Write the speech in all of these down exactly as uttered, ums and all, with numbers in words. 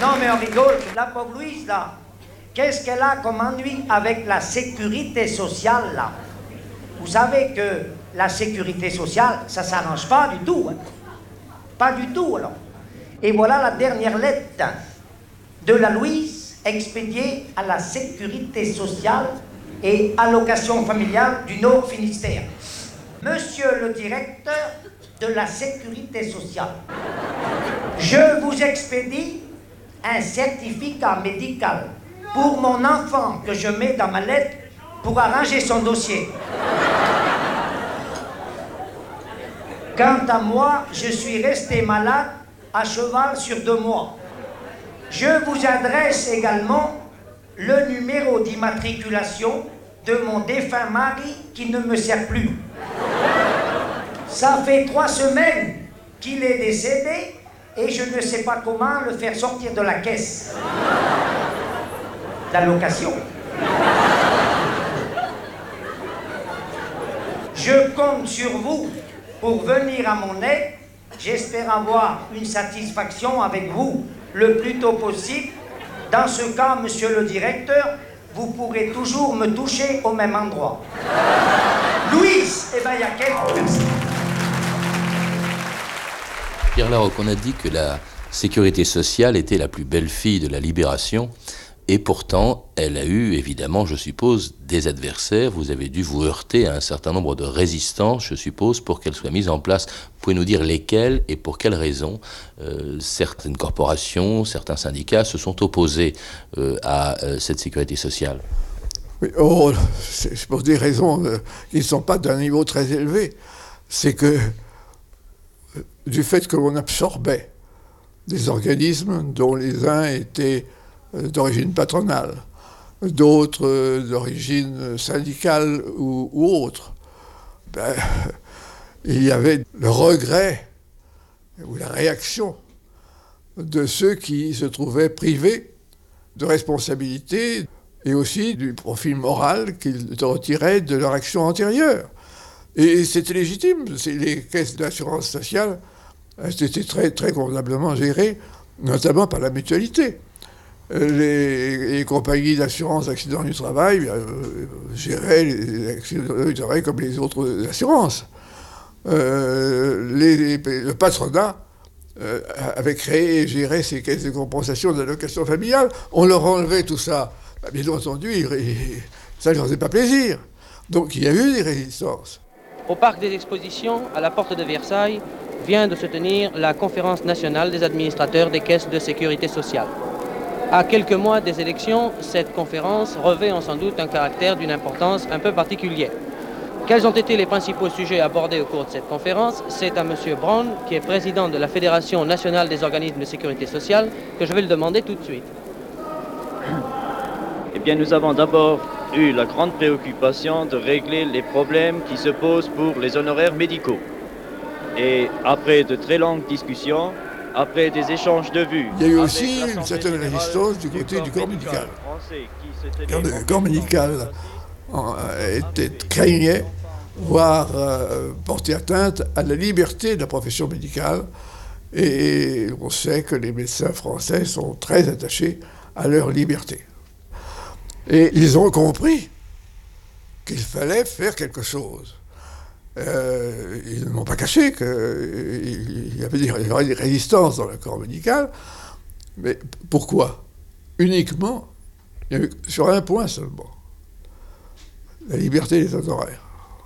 Non, mais on rigole. La pauvre Louise, là, qu'est-ce qu'elle a comme ennui avec la sécurité sociale, là? Vous savez que la sécurité sociale, ça ne s'arrange pas du tout. Hein. Pas du tout, alors. Et voilà la dernière lettre de la Louise expédiée à la sécurité sociale et allocation familiale du Nord Finistère. Monsieur le directeur de la sécurité sociale, je vous expédie un certificat médical pour mon enfant que je mets dans ma lettre pour arranger son dossier. Quant à moi, je suis resté malade à cheval sur deux mois. Je vous adresse également le numéro d'immatriculation de mon défunt mari qui ne me sert plus. Ça fait trois semaines qu'il est décédé et je ne sais pas comment le faire sortir de la caisse d'allocation. Je compte sur vous pour venir à mon aide. J'espère avoir une satisfaction avec vous le plus tôt possible. Dans ce cas, monsieur le directeur, vous pourrez toujours me toucher au même endroit. Louise, eh ben, il y a quelques personnes. Pierre Larocque, on a dit que la sécurité sociale était la plus belle fille de la libération. Et pourtant, elle a eu, évidemment, je suppose, des adversaires. Vous avez dû vous heurter à un certain nombre de résistances, je suppose, pour qu'elle soit mise en place. Vous pouvez nous dire lesquelles et pour quelles raisons euh, certaines corporations, certains syndicats se sont opposés euh, à euh, cette sécurité sociale? Oui, oh, c'est pour des raisons euh, qui ne sont pas d'un niveau très élevé. C'est que, euh, du fait que l'on absorbait des organismes dont les uns étaient d'origine patronale, d'autres d'origine syndicale ou, ou autre, ben, il y avait le regret ou la réaction de ceux qui se trouvaient privés de responsabilité et aussi du profil moral qu'ils retiraient de leur action antérieure. Et c'était légitime. Les caisses d'assurance sociale étaient très, très convenablement gérées, notamment par la mutualité. Les, les compagnies d'assurance accidents du travail euh, géraient les accidents du travail comme les autres assurances. Euh, les, les, le patronat euh, avait créé et géré ces caisses de compensation d'allocation familiale. On leur enlevait tout ça. Bien entendu, ça ne leur faisait pas plaisir. Donc il y a eu des résistances. Au parc des expositions, à la porte de Versailles, vient de se tenir la conférence nationale des administrateurs des caisses de sécurité sociale. À quelques mois des élections, cette conférence revêt sans doute un caractère d'une importance un peu particulière. Quels ont été les principaux sujets abordés au cours de cette conférence? C'est à M. Braun, qui est président de la Fédération nationale des organismes de sécurité sociale, que je vais le demander tout de suite. Eh bien, nous avons d'abord eu la grande préoccupation de régler les problèmes qui se posent pour les honoraires médicaux. Et après de très longues discussions, après des échanges de vues... Il y a eu aussi une certaine résistance du côté du corps médical. Le corps médical était, craignait, voire euh, porter atteinte à la liberté de la profession médicale. Et on sait que les médecins français sont très attachés à leur liberté. Et ils ont compris qu'il fallait faire quelque chose. Euh, ils ne m'ont pas caché qu'il euh, y avait des, il y avait des résistances dans le corps médical, mais pourquoi? Uniquement, il y avait, sur un point seulement, la liberté des honoraires.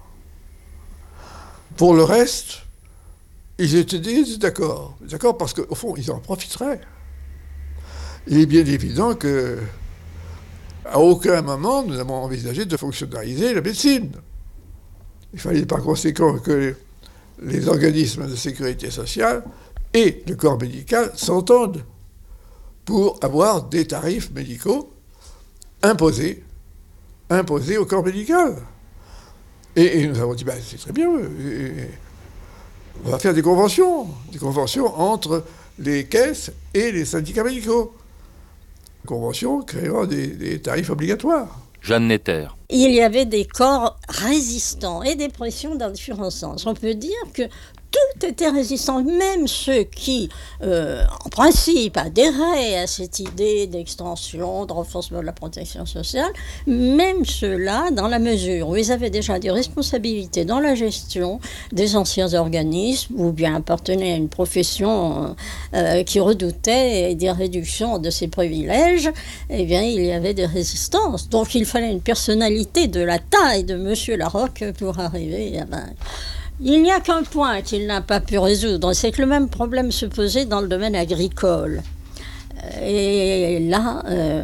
Pour le reste, ils étaient, ils étaient d'accord, d'accord parce qu'au fond, ils en profiteraient. Il est bien évident que, à aucun moment, nous n'avons envisagé de fonctionnariser la médecine. Il fallait par conséquent que les organismes de sécurité sociale et le corps médical s'entendent pour avoir des tarifs médicaux imposés, imposés au corps médical. Et, et nous avons dit, ben, c'est très bien, et, on va faire des conventions, des conventions entre les caisses et les syndicats médicaux. Conventions créant des, des tarifs obligatoires. Jeanne Netter. Il y avait des corps résistants et des pressions dans différents sens. On peut dire que tout était résistant, même ceux qui, euh, en principe, adhéraient à cette idée d'extension, de renforcement de la protection sociale, même ceux-là, dans la mesure où ils avaient déjà des responsabilités dans la gestion des anciens organismes, ou bien appartenaient à une profession euh, qui redoutait des réductions de ses privilèges, eh bien, il y avait des résistances. Donc, il fallait une personnalité de la taille de M. Larocque pour arriver à vaincre. Il n'y a qu'un point qu'il n'a pas pu résoudre, c'est que le même problème se posait dans le domaine agricole. Et là, euh,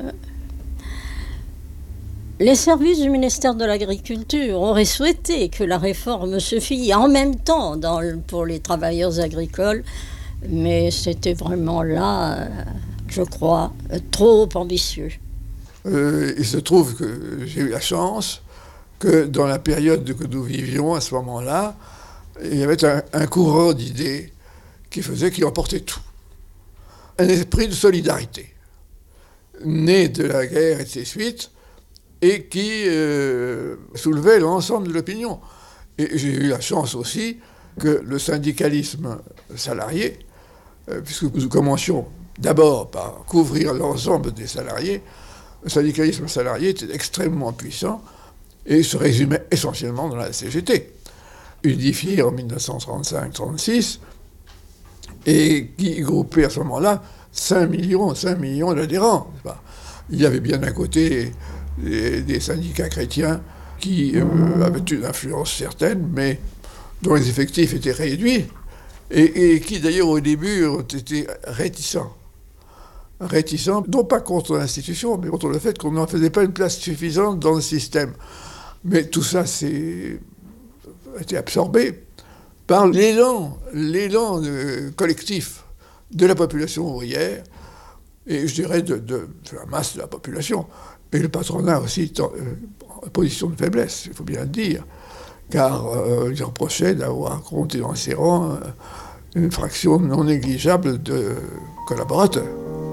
les services du ministère de l'Agriculture auraient souhaité que la réforme se fît en même temps dans le, pour les travailleurs agricoles, mais c'était vraiment là, euh, je crois, trop ambitieux. Euh, il se trouve que j'ai eu la chance que dans la période que nous vivions à ce moment-là, il y avait un, un courant d'idées qui faisait qu'il emportait tout. Un esprit de solidarité, né de la guerre et de ses suites, et qui euh, soulevait l'ensemble de l'opinion. Et j'ai eu la chance aussi que le syndicalisme salarié, euh, puisque nous commencions d'abord par couvrir l'ensemble des salariés, le syndicalisme salarié était extrêmement puissant et se résumait essentiellement dans la C G T, unifiée en dix-neuf cent trente-cinq trente-six, et qui groupait à ce moment-là cinq millions, cinq millions d'adhérents. Il y avait bien d'un côté des, des syndicats chrétiens qui euh, avaient une influence certaine, mais dont les effectifs étaient réduits, et, et qui d'ailleurs au début ont été réticents. Réticents, non pas contre l'institution, mais contre le fait qu'on n'en faisait pas une place suffisante dans le système. Mais tout ça s'est été absorbé par l'élan, l'élan euh, collectif de la population ouvrière, et je dirais de, de, de la masse de la population. Et le patronat aussi est en, euh, en position de faiblesse, il faut bien le dire, car euh, il reprochait d'avoir compté dans ses rangs euh, une fraction non négligeable de collaborateurs.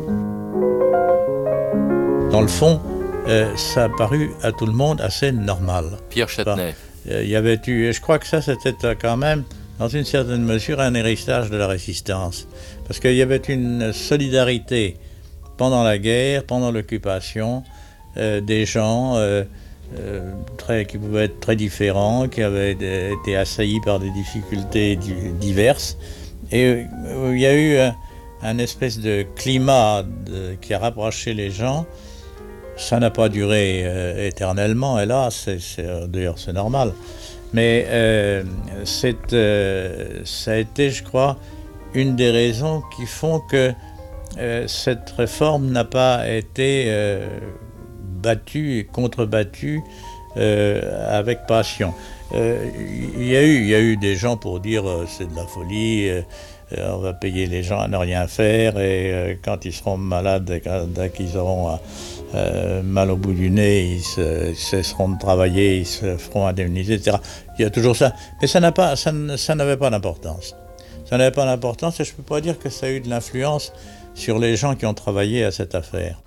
Dans le fond, euh, ça a paru à tout le monde assez normal. Pierre Châtenay. Il euh, y avait eu, je crois que ça c'était quand même, dans une certaine mesure, un héritage de la résistance. Parce qu'il y avait une solidarité pendant la guerre, pendant l'occupation, euh, des gens euh, euh, très, qui pouvaient être très différents, qui avaient été assaillis par des difficultés diverses. Et euh, il y a eu un, un espèce de climat de, qui a rapproché les gens. Ça n'a pas duré euh, éternellement, hélas, c'est, c'est, d'ailleurs c'est normal. Mais euh, c'est, euh, ça a été, je crois, une des raisons qui font que euh, cette réforme n'a pas été euh, battue et contrebattue euh, avec passion. Euh, il y a eu, il y a eu des gens pour dire euh, c'est de la folie, euh, on va payer les gens à ne rien faire, et euh, quand ils seront malades, dès qu'ils auront euh, mal au bout du nez, ils, se, ils cesseront de travailler, ils se feront indemniser, et cetera. Il y a toujours ça. Mais ça, n'a pas, ça, ça n'avait pas d'importance. Ça n'avait pas d'importance, et je ne peux pas dire que ça a eu de l'influence sur les gens qui ont travaillé à cette affaire.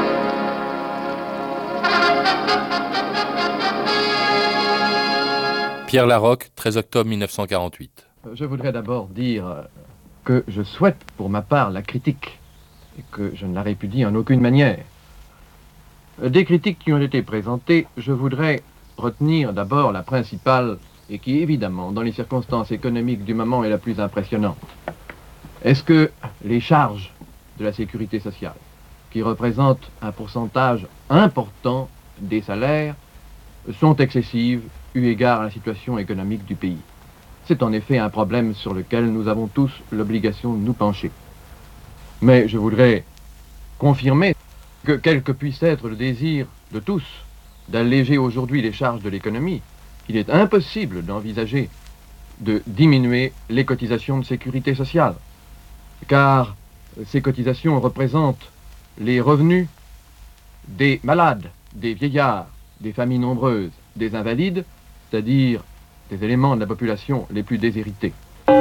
Pierre Larocque, treize octobre mille neuf cent quarante-huit. Je voudrais d'abord dire que je souhaite pour ma part la critique, et que je ne la répudie en aucune manière. Des critiques qui ont été présentées, je voudrais retenir d'abord la principale, et qui évidemment, dans les circonstances économiques du moment, est la plus impressionnante. Est-ce que les charges de la sécurité sociale, qui représentent un pourcentage important des salaires, sont excessives eu égard à la situation économique du pays? C'est en effet un problème sur lequel nous avons tous l'obligation de nous pencher. Mais je voudrais confirmer que quel que puisse être le désir de tous d'alléger aujourd'hui les charges de l'économie, il est impossible d'envisager de diminuer les cotisations de sécurité sociale, car ces cotisations représentent les revenus des malades, des vieillards, des familles nombreuses, des invalides, c'est-à-dire des éléments de la population les plus déshérités.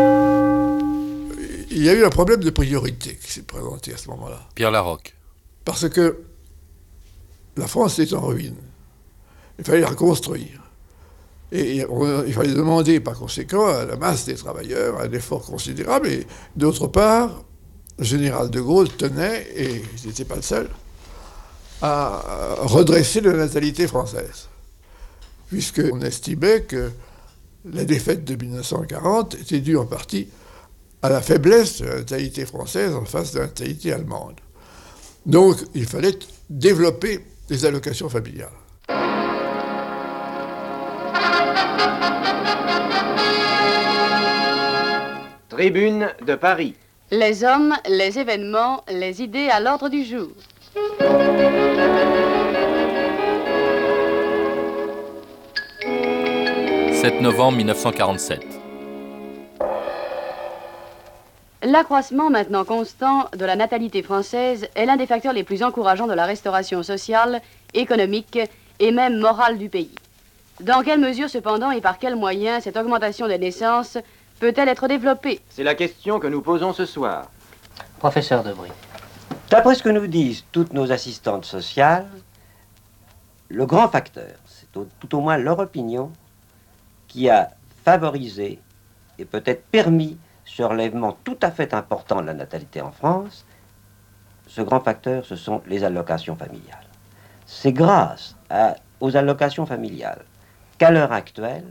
Il y a eu un problème de priorité qui s'est présenté à ce moment-là. Pierre Larocque. Parce que la France est en ruine. Il fallait la reconstruire. Et on, il fallait demander par conséquent à la masse des travailleurs un effort considérable. Et d'autre part, le général de Gaulle tenait, et il n'était pas le seul, à redresser la natalité française. Puisqu'on estimait que la défaite de mille neuf cent quarante était due en partie à la faiblesse de la natalité française en face de la natalité allemande. Donc, il fallait développer des allocations familiales. Tribune de Paris. Les hommes, les événements, les idées à l'ordre du jour. sept novembre mille neuf cent quarante-sept. L'accroissement maintenant constant de la natalité française est l'un des facteurs les plus encourageants de la restauration sociale, économique et même morale du pays. Dans quelle mesure cependant et par quels moyens cette augmentation des naissances peut-elle être développée? C'est la question que nous posons ce soir. Professeur Debré. D'après ce que nous disent toutes nos assistantes sociales, le grand facteur, c'est au, tout au moins leur opinion, qui a favorisé et peut-être permis ce relèvement tout à fait important de la natalité en France, ce grand facteur, ce sont les allocations familiales. C'est grâce à, aux allocations familiales qu'à l'heure actuelle,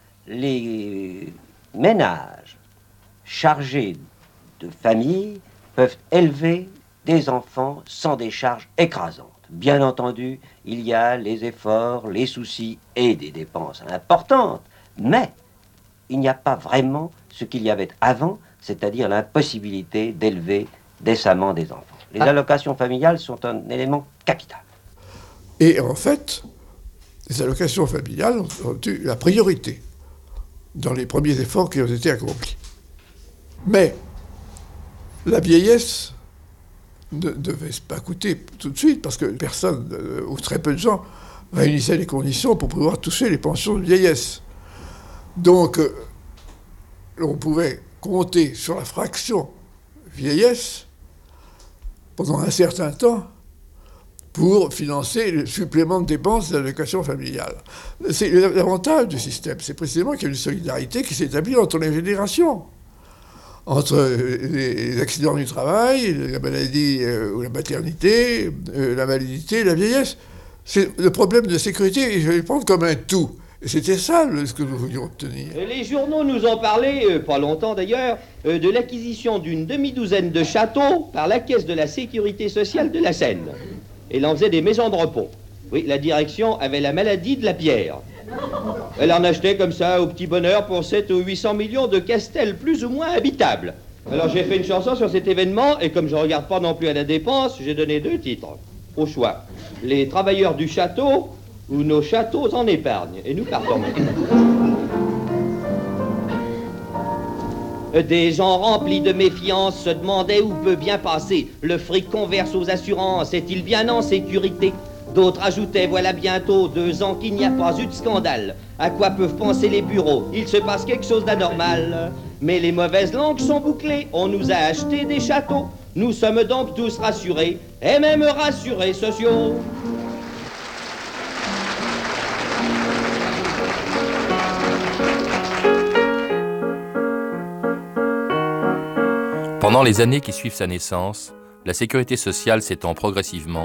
les ménages chargés de famille peuvent élever des enfants sans des charges écrasantes. Bien entendu, il y a les efforts, les soucis et des dépenses importantes, mais il n'y a pas vraiment ce qu'il y avait avant, c'est-à-dire l'impossibilité d'élever décemment des enfants. Les ah. allocations familiales sont un élément capital. Et en fait, les allocations familiales ont, ont eu la priorité dans les premiers efforts qui ont été accomplis. Mais la vieillesse ne devait pas coûter tout de suite, parce que personne, ou très peu de gens, réunissaient les conditions pour pouvoir toucher les pensions de vieillesse. Donc, euh, on pouvait compter sur la fraction vieillesse pendant un certain temps pour financer le supplément de dépenses de l'allocation familiale. C'est l'avantage du système, c'est précisément qu'il y a une solidarité qui s'établit entre les générations, entre les accidents du travail, la maladie euh, ou la maternité, euh, la validité, la vieillesse. C'est le problème de sécurité, je vais le prendre comme un tout. Et c'était ça ce que nous voulions obtenir. Les journaux nous ont parlé, euh, pas longtemps d'ailleurs, euh, de l'acquisition d'une demi-douzaine de châteaux par la Caisse de la Sécurité Sociale de la Seine. Et elle en faisait des maisons de repos. Oui, la direction avait la maladie de la pierre. Elle en achetait comme ça au petit bonheur pour sept ou huit cents millions de castels plus ou moins habitables. Alors j'ai fait une chanson sur cet événement et comme je ne regarde pas non plus à la dépense, j'ai donné deux titres au choix. Les travailleurs du château ou nos châteaux en épargne. Et nous partons. Des gens remplis de méfiance se demandaient où peut bien passer le fric qu'on verse aux assurances. Est-il bien en sécurité? D'autres ajoutaient, voilà bientôt deux ans qu'il n'y a pas eu de scandale. À quoi peuvent penser les bureaux? Il se passe quelque chose d'anormal. Mais les mauvaises langues sont bouclées. On nous a acheté des châteaux. Nous sommes donc tous rassurés, et même rassurés sociaux. Pendant les années qui suivent sa naissance, la sécurité sociale s'étend progressivement